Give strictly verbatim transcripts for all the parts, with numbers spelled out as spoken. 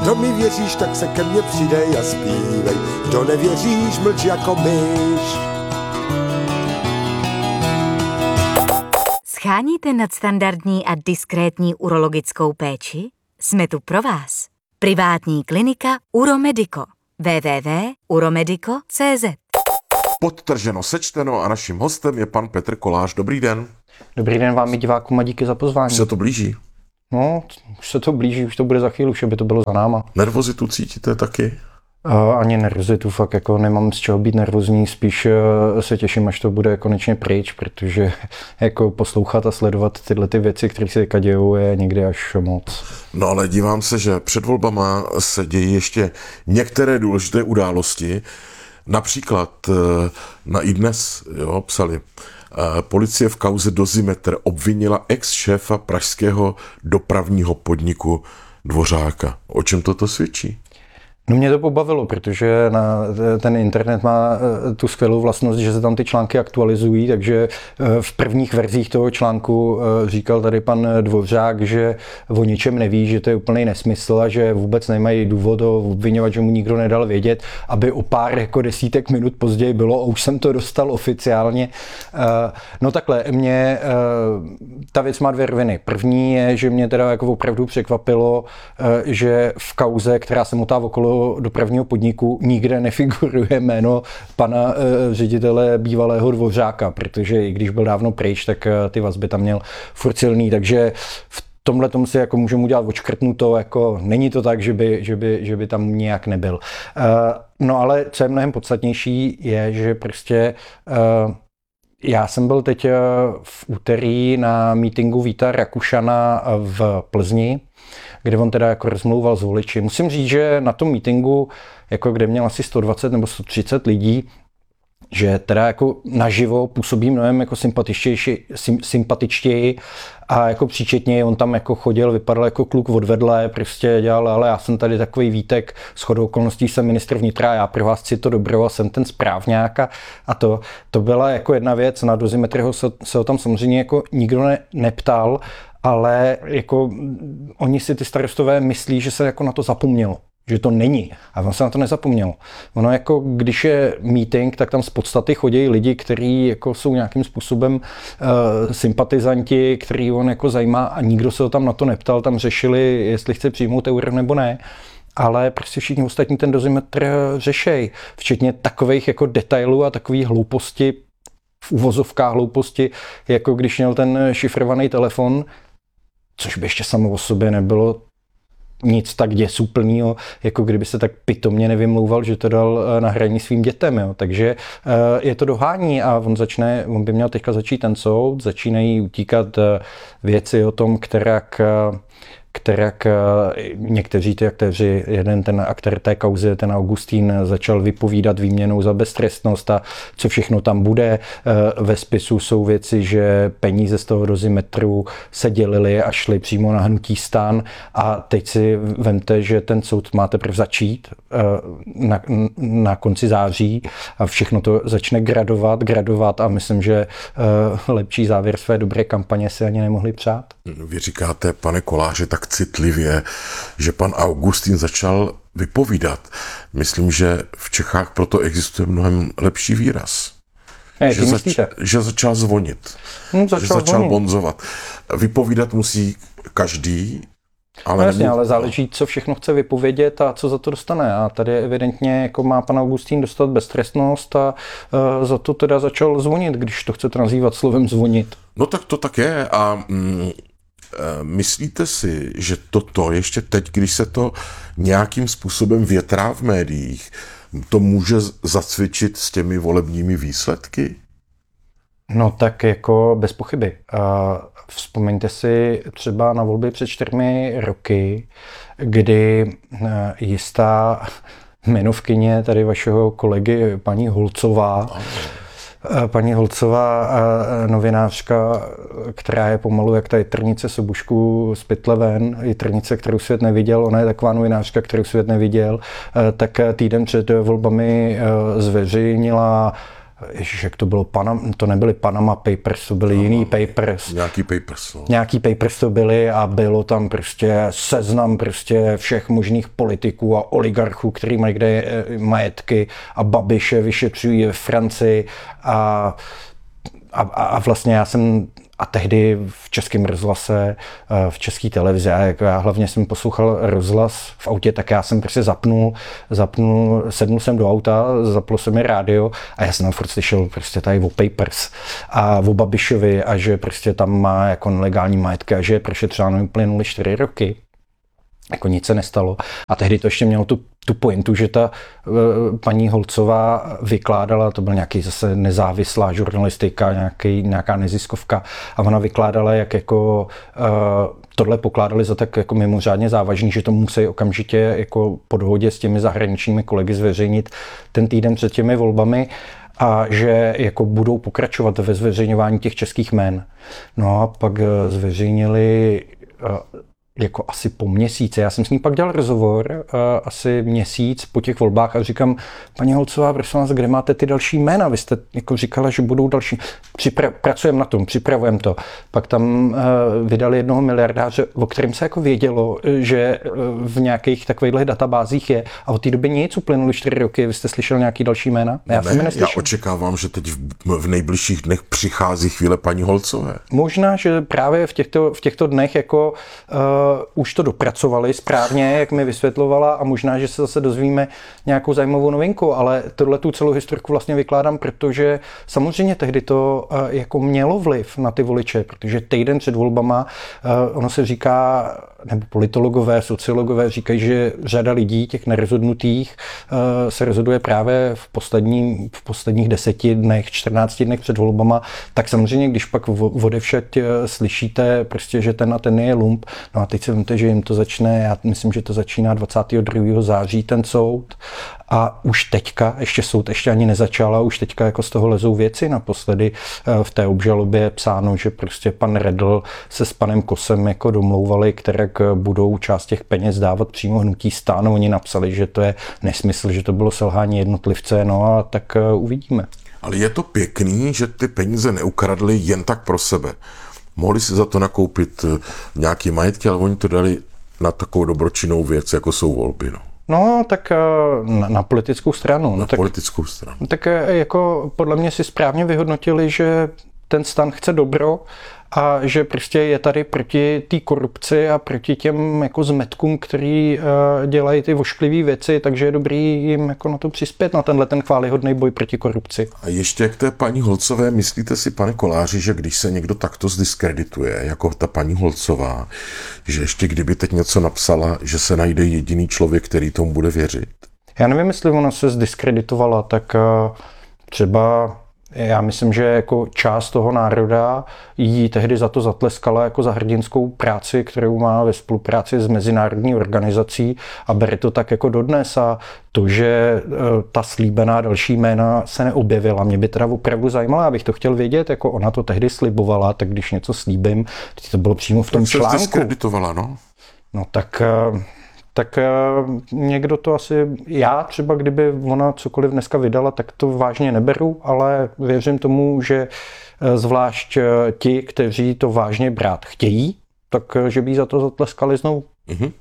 Kdo mi věříš, tak se ke mně přidej a zpívej. Kdo nevěříš, mlč jako myš. Sháníte nadstandardní a diskrétní urologickou péči? Jsme tu pro vás. Privátní klinika Uromedico. w w w tečka uromedico tečka c z. Podtrženo, sečteno a naším hostem je pan Petr Kolář. Dobrý den. Dobrý den vám i divákům a díky za pozvání. Už se to blíží? No, už se to blíží, už to bude za chvíli, už by to bylo za náma. Nervozitu cítíte taky? Uh, ani nervozitu, fakt jako nemám z čeho být nervózní, spíš uh, se těším, až to bude konečně pryč, protože jako poslouchat a sledovat tyhle ty věci, které se teďka dějou, je někdy až moc. No ale dívám se, že před volbama se dějí ještě některé důležité události. Například uh, na iDnes, jo, psali, uh, policie v kauze Dozimetr obvinila ex-šéfa pražského dopravního podniku Dvořáka. O čem toto svědčí? No mě to pobavilo, protože na ten internet má tu skvělou vlastnost, že se tam ty články aktualizují, takže v prvních verzích toho článku říkal tady pan Dvořák, že o ničem neví, že to je úplný nesmysl a že vůbec nemají důvod ho obviňovat, že mu nikdo nedal vědět, aby o pár jako desítek minut později bylo, a už jsem to dostal oficiálně. No takhle, mě ta věc má dvě roviny. První je, že mě teda jako opravdu překvapilo, že v kauze, která se motá okolo dopravního podniku, nikde nefiguruje jméno pana e, ředitele bývalého Dvořáka, protože i když byl dávno pryč, tak e, ty vazby tam měl furt silný, takže v tomhle tomu si jako můžeme udělat odškrtnuto, jako není to tak, že by, že by, že by tam nějak nebyl. E, no ale co je mnohem podstatnější, je, že prostě e, já jsem byl teď v úterý na mítinku Víta Rakušana v Plzni, kde on teda jako rozmlouval s voliči. Musím říct, že na tom mítinku, jako kde měl asi sto dvacet nebo sto třicet lidí, že teda jako naživo působí mnohem jako sympatičtější, sympatičtěji a jako příčetněji. On tam jako chodil, vypadal jako kluk odvedle, prostě dělal, ale já jsem tady takový Vítek, shodou okolností jsem ministr vnitra, já pro vás chci to dobro a jsem ten správňák a, a to, to byla jako jedna věc. Na Dozimetryho se, se ho tam samozřejmě jako nikdo ne, neptal, ale jako oni si ty starostové myslí, že se jako na to zapomnělo, že to není. A on se na to nezapomněl. Ono jako, když je meeting, tak tam z podstaty chodí lidi, kteří jako jsou nějakým způsobem uh, sympatizanti, který on jako zajímá a nikdo se ho tam na to neptal, tam řešili, jestli chce přijmout euro nebo ne. Ale prostě všichni ostatní ten Dozimetr řešej, včetně takových jako detailů a takových hlouposti, v uvozovkách hlouposti, jako když měl ten šifrovaný telefon, což by ještě samo o sobě nebylo nic tak děsuplného, jako kdyby se tak pitomně nevymlouval, že to dal na hraní svým dětem. Jo. Takže je to dohání a on začne, on by měl teďka začít ten soud, začínají utíkat věci o tom, kterak kterak někteří ty aktéři, jeden ten aktér té kauzy, ten Augustín, začal vypovídat výměnou za beztrestnost a co všechno tam bude. Ve spisu jsou věci, že peníze z toho Dozimetru se dělily a šly přímo na hnutí STAN a teď si vemte, že ten soud má teprve začít na, na konci září a všechno to začne gradovat, gradovat a myslím, že lepší závěr své dobré kampaně si ani nemohli přát. Vy říkáte, pane Koláři, tak citlivě, že pan Augustín začal vypovídat. Myslím, že v Čechách proto existuje mnohem lepší výraz. Ne, že, zač- že začal zvonit. Hmm, začal že začal zvonit. bonzovat. Vypovídat musí každý, ale... No jasně, nemů- ale záleží, co všechno chce vypovědět a co za to dostane. A tady evidentně jako má pan Augustín dostat beztrestnost a uh, za to teda začal zvonit, když to chcete nazývat slovem zvonit. No tak to tak je a... Mm, myslíte si, že toto ještě teď, když se to nějakým způsobem větrá v médiích, to může zacvičit s těmi volebními výsledky? No tak jako bez pochyby. Vzpomeňte si třeba na volby před čtyřmi roky, kdy jistá jmenovkyně tady vašeho kolegy paní Holcová, Paní Holcová, novinářka, která je pomalu jak ta jitrnice Sobušku z pytle ven, jitrnice, kterou svět neviděl, ona je taková novinářka, kterou svět neviděl, tak týden před volbami zveřejnila ježiš, jak to bylo, Panam, to nebyly Panama Papers, to byly no, jiný Papers. Nějaký Papers. No. Nějaký Papers to byly a bylo tam prostě seznam prostě všech možných politiků a oligarchů, který mají kde majetky a Babiše vyšetřují ve Francii a, a, a vlastně já jsem a tehdy v českém rozhlase, v české televizi, a jako já hlavně jsem poslouchal rozhlas v autě, tak já jsem prostě zapnul, zapnul, sednul jsem do auta, zaplo se mi rádio a já jsem tam furt slyšel prostě tady o Papers a o Babišovi a že prostě tam má jako nelegální majetky a že je prošetřováno, uplynuly čtyři roky. Jako nic se nestalo. A tehdy to ještě mělo tu, tu pointu, že ta uh, paní Holcová vykládala, to byl nějaký zase nezávislá žurnalistika, nějaký, nějaká neziskovka, a ona vykládala, jak jako uh, tohle pokládali za tak jako mimořádně závažný, že to musí okamžitě jako po dohodě s těmi zahraničními kolegy zveřejnit ten týden před těmi volbami a že jako budou pokračovat ve zveřejňování těch českých jmén. No a pak zveřejnili uh, jako asi po měsíci. Já jsem s ní pak dělal rozhovor, uh, asi měsíc po těch volbách a říkám, paní Holcová, prosím vás, kde máte ty další jména? Vy jste jako říkala, že budou další. Připra- pracujeme na tom, připravujeme to. Pak tam uh, vydali jednoho miliardáře, o kterém se jako vědělo, že uh, v nějakých takových databázích je a od té doby nic, uplynuly čtyři roky. Vy jste slyšel nějaký další jména? Já, ne, já očekávám, že teď v, v nejbližších dnech přichází chvíle paní Holcové. Možná, že právě v těchto, v těchto dnech jako uh, už to dopracovali správně, jak mi vysvětlovala, a možná, že se zase dozvíme nějakou zajímavou novinku, ale tohle tu celou historiku vlastně vykládám, protože samozřejmě tehdy to uh, jako mělo vliv na ty voliče, protože týden před volbama, uh, ono se říká, nebo politologové, sociologové říkají, že řada lidí, těch nerozhodnutých, uh, se rozhoduje právě v, poslední, v posledních deseti dnech, čtrnácti dnech před volbama, tak samozřejmě, když pak odevšať uh, slyšíte prostě, že ten a ten je lump, no a teď si vemte, že jim to začne, já myslím, že to začíná dvacátého druhého září ten soud a už teďka, ještě soud ještě ani nezačal a už teďka jako z toho lezou věci. Naposledy v té obžalobě je psáno, že prostě pan Redl se s panem Kosem jako domlouvali, které budou část těch peněz dávat přímo hnutí STAN. Oni napsali, že to je nesmysl, že to bylo selhání jednotlivce, no a tak uvidíme. Ale je to pěkný, že ty peníze neukradli jen tak pro sebe. Mohli si za to nakoupit nějaký majetky, ale oni to dali na takovou dobročinnou věc, jako jsou volby. No, no tak na, na politickou stranu. Na no, tak, politickou stranu. Tak jako podle mě si správně vyhodnotili, že ten STAN chce dobro a že prostě je tady proti té korupci a proti těm jako zmetkům, který uh, dělají ty vošklivé věci, takže je dobrý jim jako na to přispět, na tenhle ten chvályhodný boj proti korupci. A ještě k té paní Holcové, myslíte si, pane Koláři, že když se někdo takto zdiskredituje, jako ta paní Holcová, že ještě kdyby teď něco napsala, že se najde jediný člověk, který tomu bude věřit? Já nevím, jestli ona se zdiskreditovala, tak uh, třeba já myslím, že jako část toho národa jí tehdy za to zatleskala jako za hrdinskou práci, kterou má ve spolupráci s mezinárodní organizací a bere to tak jako dodnes. A to, že ta slíbená další jména se neobjevila, mě by teda opravdu zajímalo, abych to chtěl vědět, jako ona to tehdy slibovala, tak když něco slíbím, to bylo přímo v tom tak článku. Se diskreditovala, no? No tak... tak někdo to asi, já třeba kdyby ona cokoliv dneska vydala, tak to vážně neberu, ale věřím tomu, že zvlášť ti, kteří to vážně brát chtějí, tak že by za to zatleskali znovu. Mm-hmm.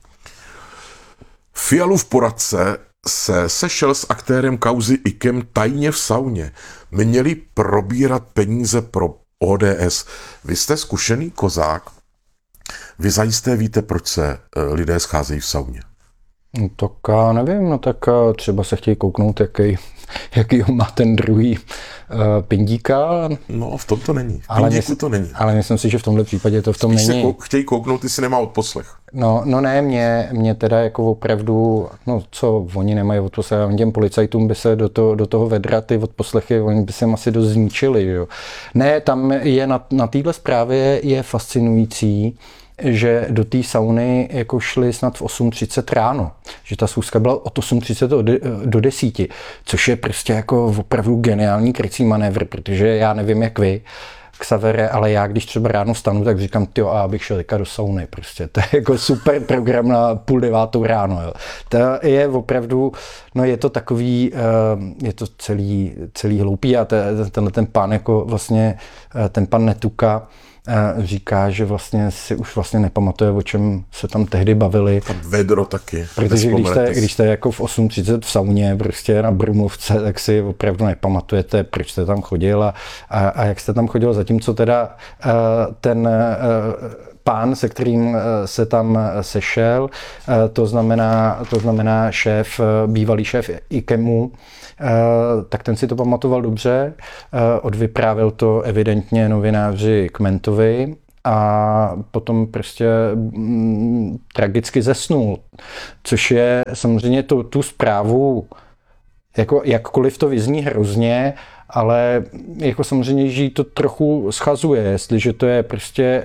Fialův poradce se sešel s aktérem kauzy Ikem tajně v sauně. Měli probírat peníze pro O D S. Vy jste zkušený kozák. Vy zajisté víte, proč se lidé scházejí v sauně. No tak já nevím, no tak třeba se chtějí kouknout, jaký, jaký má ten druhý uh, pindíka. No v tom to není. V pindíku to není. Ale myslím si, že v tomhle případě to v tom Spíš není. Se kou, chtějí kouknout, ty si nemá odposlech. No, no ne, mě, mě teda jako opravdu, no co, oni nemají odposlech, oni těm policajtům by se do, to, do toho vedra ty odposlechy, oni by se jim asi dost zničili, jo. Ne, tam je na, na téhle zprávě je fascinující, že do té sauny jako šli snad v osm třicet ráno. Že ta schůzka byla od osm třicet do deseti, což je prostě jako opravdu geniální krycí manévr, protože já nevím jak vy, Xavere, ale já když třeba ráno vstanu, tak říkám, tyjo, a abych šel teďka do sauny, prostě, to je jako super program na půl devátou ráno, jo. To je opravdu, no je to takový, je to celý, celý hloupý a tenhle ten pán, jako vlastně, ten pan Netuka, říká, že vlastně si už vlastně nepamatuje, o čem se tam tehdy bavili. Tam vedro taky. Protože když jste, když jste jako v osm třicet v sauně prostě na Brumlovce, tak si opravdu nepamatujete, proč jste tam chodil a, a, a jak jste tam chodil, zatímco teda ten pán, se kterým se tam sešel, to znamená, to znamená šéf, bývalý šéf IKEMu, tak ten si to pamatoval dobře, odvyprávěl to evidentně novináři Kmentovi a potom prostě mm, tragicky zesnul, což je samozřejmě to, tu zprávu, jako jakkoliv to vyzní hrozně, ale jako samozřejmě, že jí to trochu schazuje, jestliže to je prostě...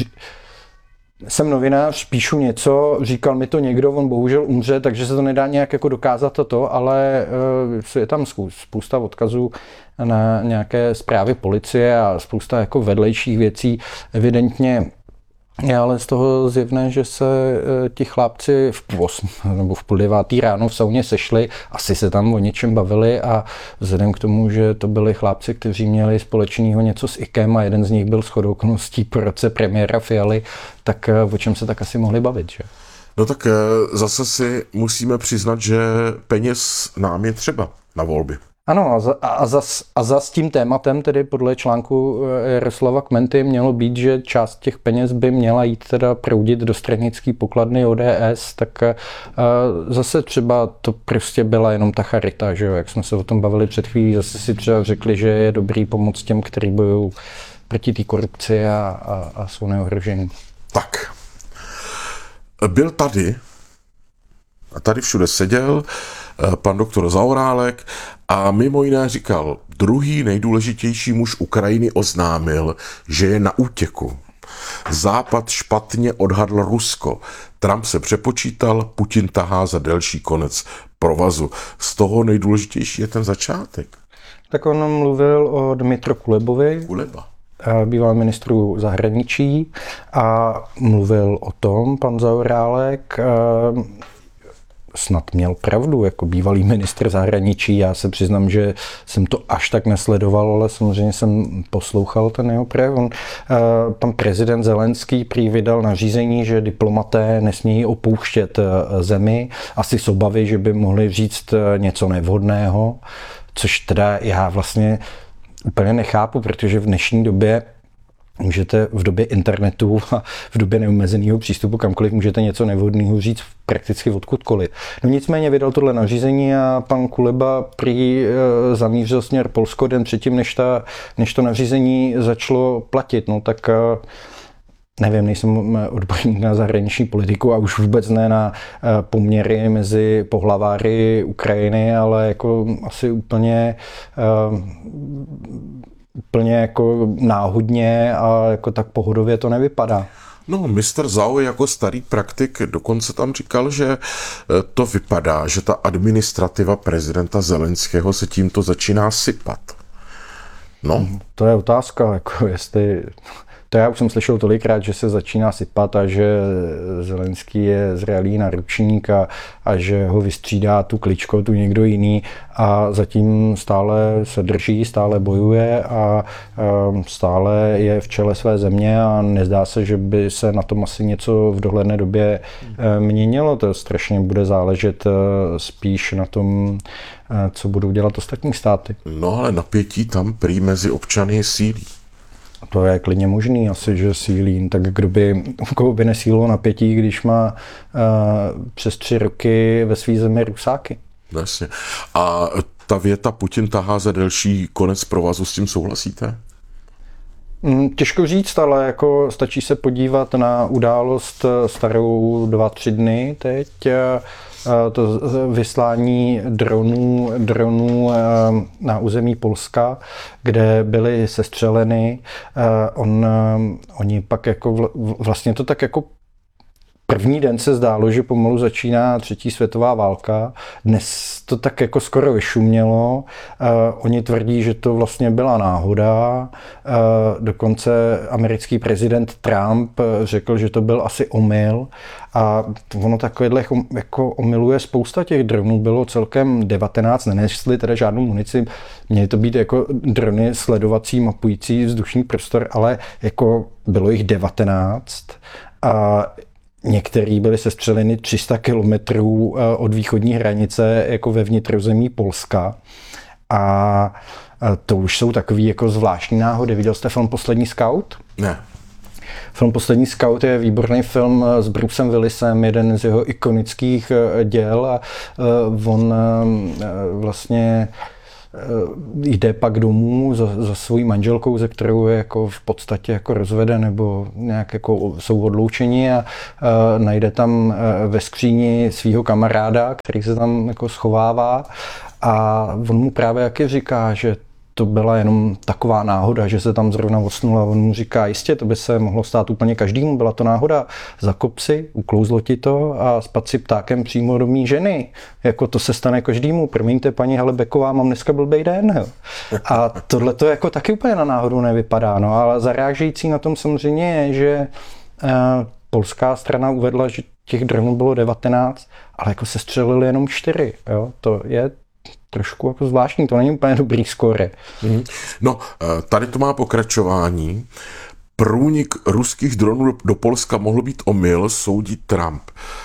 Jsem novinář, píšu něco, říkal mi to někdo, on bohužel umře, takže se to nedá nějak jako dokázat to, ale je tam spousta odkazů na nějaké zprávy policie a spousta jako vedlejších věcí. Evidentně je ale z toho zjevné, že se ti chlápci v půl osm nebo v půl devátý ráno v sauně sešli, asi se tam o něčem bavili a vzhledem k tomu, že to byli chlápci, kteří měli společného něco s IKEM a jeden z nich byl shodou okolností po roce premiéra Fialy, tak o čem se tak asi mohli bavit, že? No tak zase si musíme přiznat, že peněz nám je třeba na volby. Ano, a za, a, za, a za s tím tématem, tedy podle článku Jaroslava Kmenty, mělo být, že část těch peněz by měla jít teda proudit do stranické pokladny O D S, tak a, zase třeba to prostě byla jenom ta charita, že jo, jak jsme se o tom bavili před chvílí, zase si třeba řekli, že je dobrý pomoc těm, kteří bojují proti té korupci a, a, a jsou neohrožení. Tak, byl tady, a tady všude seděl pan doktor Zaorálek a mimo jiné říkal, druhý nejdůležitější muž Ukrajiny oznámil, že je na útěku. Západ špatně odhadl Rusko. Trump se přepočítal, Putin tahá za delší konec provazu. Z toho nejdůležitější je ten začátek. Tak on mluvil o Dmytru Kulebovi. Kuleba. Bývalý ministru zahraničí a mluvil o tom pan Zaorálek, snad měl pravdu, jako bývalý ministr zahraničí. Já se přiznám, že jsem to až tak nesledoval, ale samozřejmě jsem poslouchal ten jeho projev. On, pan prezident Zelenský prý vydal nařízení, že diplomaté nesmějí opouštět zemi, asi z obavy, že by mohli říct něco nevhodného, což teda já vlastně úplně nechápu, protože v dnešní době můžete v době internetu a v době neomezeného přístupu kamkoliv můžete něco nevhodného říct prakticky odkudkoliv. No nicméně vydal tohle nařízení a pan Kuleba prý e, zamířil směr Polsko den předtím, než, ta, než to nařízení začalo platit. No tak e, nevím, nejsem odborník na zahraniční politiku a už vůbec ne na e, poměry mezi pohlaváry Ukrajiny, ale jako asi úplně e, úplně jako náhodně a jako tak pohodově to nevypadá. No, mister Zau jako starý praktik dokonce tam říkal, že to vypadá, že ta administrativa prezidenta Zelenského se tímto začíná sypat. No. To je otázka, jako jestli... To já už jsem slyšel tolikrát, že se začíná sypat a že Zelenský je zralý naručník a, a že ho vystřídá tu Kličko, tu někdo jiný a zatím stále se drží, stále bojuje a, a stále je v čele své země a nezdá se, že by se na tom asi něco v dohledné době měnilo. To strašně bude záležet spíš na tom, co budou dělat ostatní státy. No ale napětí tam prý mezi občany sílí. To je klidně možný, asi, že sílí. Tak kdo by, u koho by nesílilo napětí, když má uh, přes tři roky ve své zemi Rusáky? Jasně. A ta věta Putin tahá za delší konec provazu, s tím souhlasíte? Těžko říct, ale jako stačí se podívat na událost starou dva, tři dny teď. To vyslání dronů, dronů na území Polska, kde byly sestřeleny. On, oni pak jako vlastně to tak jako První den se zdálo, že pomalu začíná třetí světová válka. Dnes to tak jako skoro vyšumělo. Uh, oni tvrdí, že to vlastně byla náhoda. Uh, dokonce americký prezident Trump řekl, že to byl asi omyl. A ono takovýhle jako omyluje spousta těch dronů. Bylo celkem devatenáct, nenesli teda žádnou munici. Měly to být jako drony sledovací, mapující vzdušný prostor, ale jako bylo jich devatenáct. A některý byly sestřeleny tři sta kilometrů od východní hranice jako ve vnitrozemí Polska. A to už jsou takový jako zvláštní náhody. Viděl jste film Poslední scout? Ne. Film Poslední scout je výborný film s Brucem Willisem, jeden z jeho ikonických děl a on vlastně jde pak domů za, za svojí manželkou, ze kterou je jako v podstatě jako rozveden nebo nějak jako jsou odloučeni a, a najde tam ve skříni svého kamaráda, který se tam jako schovává a on mu právě jaký říká, že to byla jenom taková náhoda, že se tam zrovna odsnul a on mu říká, jistě, to by se mohlo stát úplně každému, byla to náhoda, zakop si, uklouzlo ti to a spad si ptákem přímo do mý ženy. Jako to se stane každému, promiňte paní Halebeková, mám dneska blbej den. Jo. A tohle to jako taky úplně na náhodu nevypadá, no, ale zarážející na tom samozřejmě je, že eh, polská strana uvedla, že těch dronů bylo devatenáct, ale jako se střelili jenom čtyři, jo, to je trošku jako zvláštní, to není úplně dobrý skóre. Mm. No, tady to má pokračování. Průnik ruských dronů do Polska mohl být omyl, soudí Trump.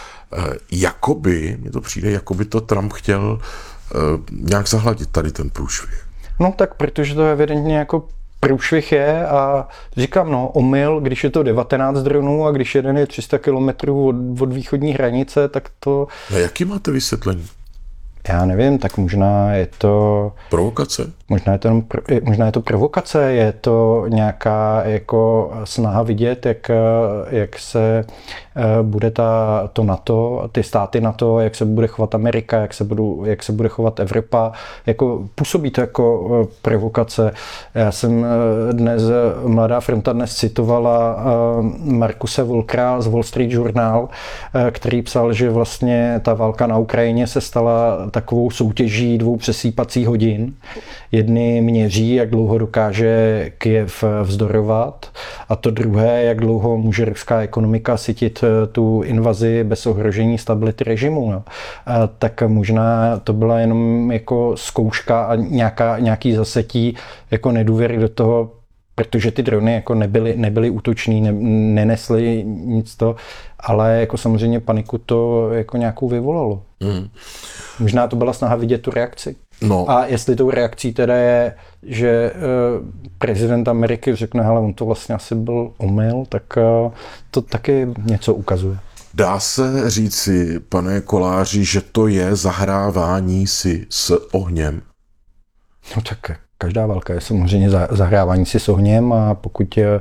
Jakoby, mně to přijde, jakoby to Trump chtěl nějak zahladit tady ten průšvih. No tak, protože to evidentně jako průšvih je a říkám, no, omyl, když je to devatenáct dronů a když jeden je tři sta kilometrů od, od východní hranice, tak to... A jaký máte vysvětlení? Já nevím, tak možná je to... Provokace? Možná je to, možná je to provokace, je to nějaká jako snaha vidět, jak, jak se bude ta, to NATO, ty státy NATO, jak se bude chovat Amerika, jak se, budu, jak se bude chovat Evropa. Jako, působí to jako provokace. Já jsem dnes, Mladá fronta dnes citovala Markuse Volkera z Wall Street Journal, který psal, že vlastně ta válka na Ukrajině se stala takovou soutěží dvou přesýpacích hodin. Jedny měří, jak dlouho dokáže Kyjev vzdorovat, a to druhé, jak dlouho může ruská ekonomika sytit tu invazi bez ohrožení stability režimu. No. A tak možná to byla jenom jako zkouška a nějaká, nějaký zasetí jako nedůvěry do toho, protože ty drony jako nebyly, nebyly útoční, ne, nenesly nic to, ale jako samozřejmě paniku to jako nějakou vyvolalo. Mm. Možná to byla snaha vidět tu reakci. No. A jestli tou reakcí teda je, že uh, prezident Ameriky řekne, hele, on to vlastně asi byl omyl, tak uh, to taky něco ukazuje. Dá se říci, pane Koláři, že to je zahrávání si s ohněm? No tak každá válka je samozřejmě zahrávání si s ohněm a pokud uh,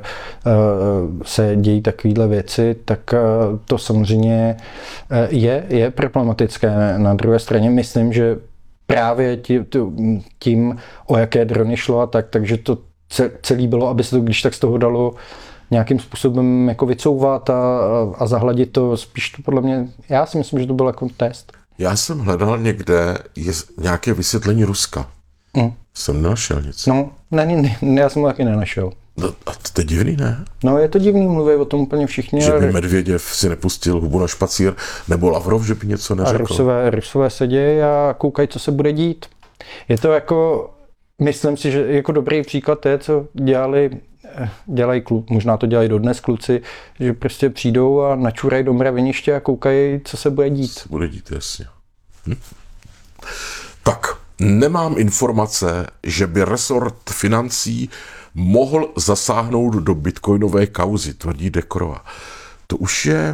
se dějí takovéhle věci, tak uh, to samozřejmě je, je problematické. Na druhé straně myslím, že právě tím, tím, o jaké drony šlo a tak, takže to celé bylo, aby se to když tak z toho dalo nějakým způsobem jako vycouvat a, a zahladit to, spíš to podle mě, já si myslím, že to byl jako test. Já jsem hledal někde je nějaké vysvětlení Ruska. Mm. Jsem nenašel nic. No, ne, ne, ne, já jsem to taky nenašel. No, a to je divný, ne? No, je to divný, mluví o tom úplně všichni. Že by Medvěděv si nepustil hubu na špacír, nebo Lavrov, že by něco neřekl. A Rusové, Rusové sedějí a koukají, co se bude dít. Je to jako, myslím si, že jako dobrý příklad je, co dělali, dělají klub, možná to dělají dodnes kluci, že prostě přijdou a načurají do mraveniště a koukají, co se bude dít. Co se bude dít, jasně. Hm? Tak, nemám informace, že by resort financí mohl zasáhnout do bitcoinové kauzy, tvrdí Dekrova. To už je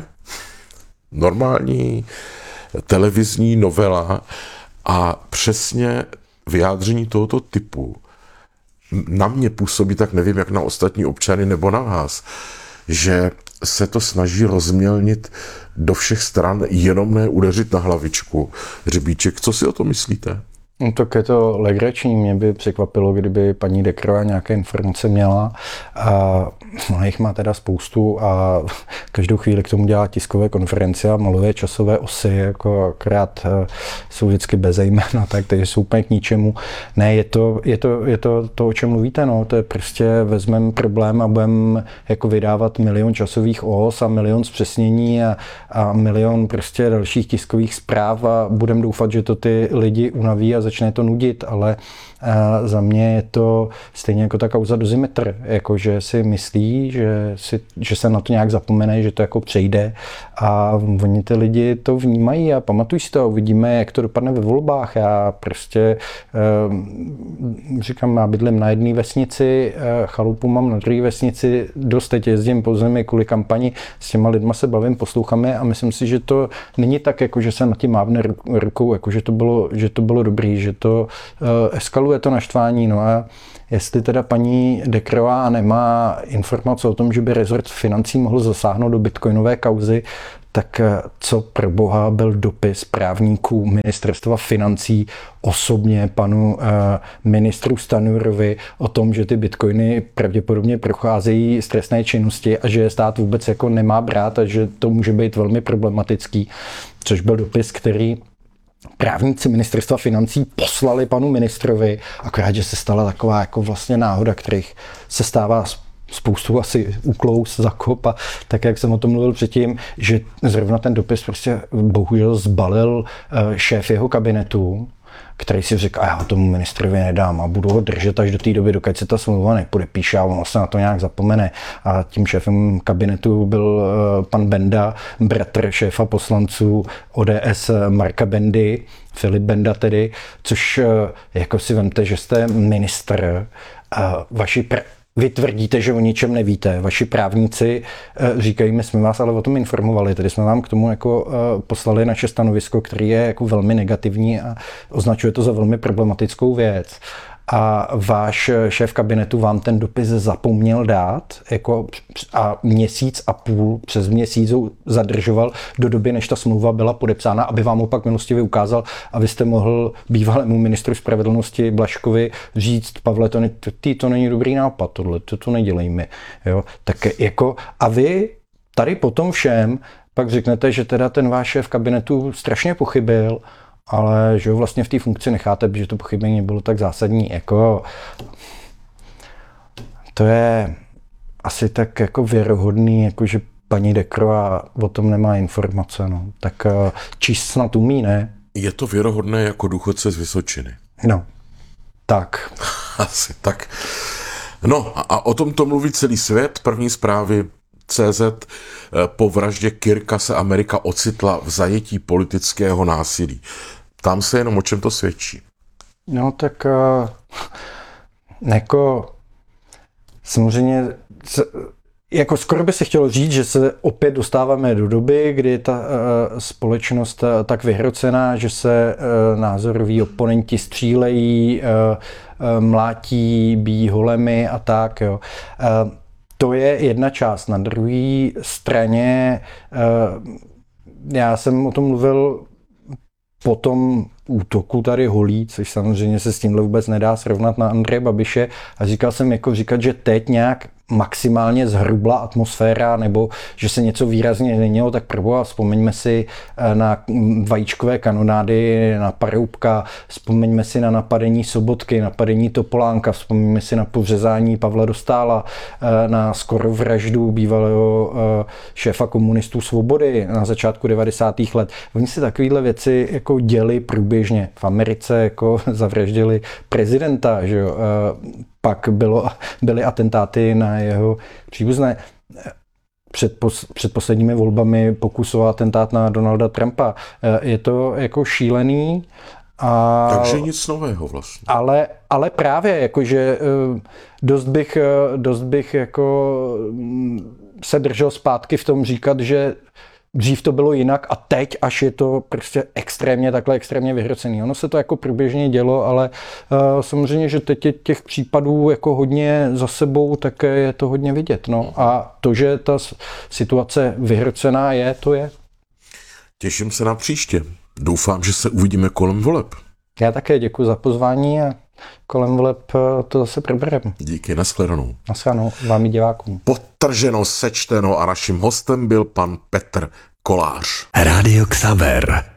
normální televizní novela a přesně vyjádření tohoto typu na mě působí, tak nevím, jak na ostatní občany nebo na vás, že se to snaží rozmělnit do všech stran, jenom ne udeřit na hlavičku. Řebíček, co si o to myslíte? No tak je to legrační, mě by překvapilo, kdyby paní Decroix nějaké informace měla. A ona jich má teda spoustu a každou chvíli k tomu dělá tiskové konference a maluje časové osy, jako akorát jsou vždycky bez jména, tak, takže jsou úplně k ničemu. Ne, je to, je to, je to, to o čem mluvíte, no, to je prostě vezmeme problém a budeme jako vydávat milion časových os a milion zpřesnění a, a milion prostě dalších tiskových zpráv a budeme doufat, že to ty lidi unaví a začne to nudit, ale a za mě je to stejně jako ta kauza Dozimetr, jako že si myslí, že, si, že se na to nějak zapomene, že to jako přejde a oni ty lidi to vnímají a pamatují si to a uvidíme, jak to dopadne ve volbách. Já prostě eh, říkám, já bydlím na jedné vesnici, eh, chalupu mám na druhé vesnici, dost teď jezdím po zemi kvůli kampani, s těma lidma se bavím, poslouchám je a myslím si, že to není tak, jako že se na tím mávne rukou, jako že to bylo, že to bylo dobrý, že to eh, eskaluje to naštvání. No a jestli teda paní Decroix nemá informace o tom, že by rezort financí mohl zasáhnout do bitcoinové kauzy, tak co pro boha byl dopis právníků ministerstva financí osobně panu ministru Stanjurovi o tom, že ty bitcoiny pravděpodobně procházejí z trestné činnosti a že stát vůbec jako nemá brát a že to může být velmi problematický, což byl dopis, který právníci ministerstva financí poslali panu ministrovi, akorát, že se stala taková jako vlastně náhoda, kterých se stává spoustu asi úklous, zakop a tak, jak jsem o tom mluvil předtím, že zrovna ten dopis prostě bohužel zbalil šéf jeho kabinetu, který si řekl, a já tomu ministrovi nedám a budu ho držet až do té doby, dokud se ta smlouva nepodepíše a on se na to nějak zapomene. A tím šéfem kabinetu byl pan Benda, bratr šéfa poslanců O D S Marka Bendy, Filip Benda tedy, což jako si vemte, že jste ministr a vaši pr- Vy tvrdíte, že o ničem nevíte. Vaši právníci říkají, my jsme vás ale o tom informovali, tedy jsme vám k tomu jako poslali naše stanovisko, které je jako velmi negativní a označuje to za velmi problematickou věc. A váš šéf kabinetu vám ten dopis zapomněl dát jako a měsíc a půl, přes měsíc ho zadržoval do doby, než ta smlouva byla podepsána, aby vám ho pak milostivě ukázal a vy jste mohl bývalému ministru spravedlnosti Blažkovi říct, Pavle, to, ne, ty, to není dobrý nápad, tohle, to, to nedělejme. Jo? Tak jako, a vy tady potom všem pak řeknete, že teda ten váš šéf kabinetu strašně pochybil, ale že ho vlastně v té funkci necháte, protože to pochybení bylo tak zásadní. Jako, to je asi tak jako věrohodný, jako že paní Decroix o tom nemá informace. No. Tak číst snad umí, ne? Je to věrohodné jako důchodce z Vysočiny. No, tak. Asi tak. No a o tom to mluví celý svět. První zprávy C Z po vraždě Kirka se Amerika ocitla v zajetí politického násilí. Tam se jenom o čem to svědčí. No tak uh, jako samozřejmě jako skoro by se chtělo říct, že se opět dostáváme do doby, kdy je ta uh, společnost uh, tak vyhrocená, že se uh, názoroví oponenti střílejí, uh, uh, mlátí, bíjí holemi a tak. Jo. Uh, To je jedna část. Na druhé straně, já jsem o tom mluvil po tom útoku tady holí, což samozřejmě se s tímhle vůbec nedá srovnat na Andreje Babiše a říkal jsem jako říkat, že teď nějak maximálně zhrubla atmosféra nebo že se něco výrazně změnilo, tak prvoha vzpomeňme si na vajíčkové kanonády, na Paroubka, vzpomeňme si na napadení Sobotky, napadení Topolánka, vzpomeňme si na povřezání Pavla Dostála, na skoro vraždu bývalého šéfa komunistů Svobody na začátku devadesátých let. Oni si takovéhle věci jako děli průběžně. V Americe jako zavraždili prezidenta, že jo. Pak bylo, byly atentáty na jeho příbuzné. Před, pos, před posledními volbami pokus o atentát na Donalda Trumpa. Je to jako šílený. A, Takže nic nového vlastně. Ale, ale právě, jakože dost bych, dost bych jako se držel zpátky v tom říkat, že dřív to bylo jinak a teď, až je to prostě extrémně, takhle extrémně vyhrocený. Ono se to jako průběžně dělo, ale uh, samozřejmě, že teď je těch případů jako hodně za sebou, tak je to hodně vidět. No. A to, že ta situace vyhrocená je, to je. Těším se na příště. Doufám, že se uvidíme kolem voleb. Já také děkuji za pozvání a kolem voleb to zase probereme. Díky, nashledanou. Nashledanou vám i divákům. Podtrženo, sečteno a naším hostem byl pan Petr Kolář. Rádio Xaver.